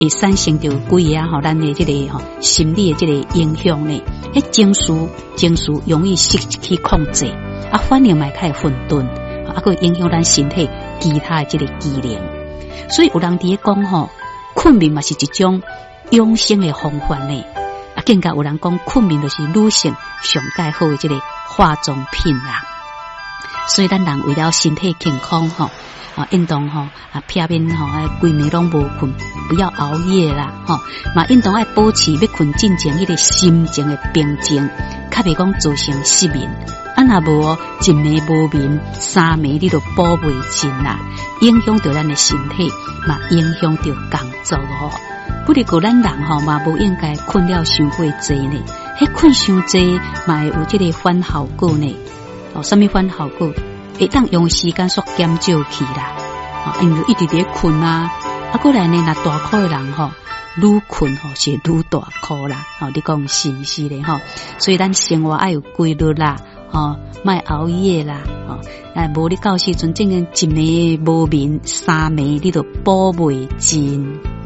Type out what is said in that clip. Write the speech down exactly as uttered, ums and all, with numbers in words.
会产生着几啊吼，咱的这个吼心理的这个影响呢。迄情绪情绪容易失去控制，啊，反应嘛开始混沌，啊，佮影响咱身体其他的这个机能。所以有人伫咧讲吼，困眠嘛是一种养生的方法呢。啊，更加有人讲困眠就是女性上介好的这个化妆品啦。所以咱人为了身体健康吼。啊，运动吼啊，片面吼，哎，规暝拢无困，不要熬夜啦，吼。嘛，运动爱保持要困进前迄个心情的平静，较袂讲造成失眠。啊，若无哦，一暝无眠，三暝你就补袂尽啦，影响到咱的身体，嘛影响到工作哦。不过咱人吼嘛，无应该困了伤过济呢，迄困伤济嘛会有这个反效果呢。哦，什么反效果？会当用时间缩减少去啦，啊，因为一直伫困啊，啊，过来呢，若大块的人吼，愈困吼是愈大块啦，哦，你讲是不是咧吼？所以咱生活爱有规律啦，哦，莫熬夜啦，哦，哎，无你到时阵正经一暝无眠，三暝你都补袂尽。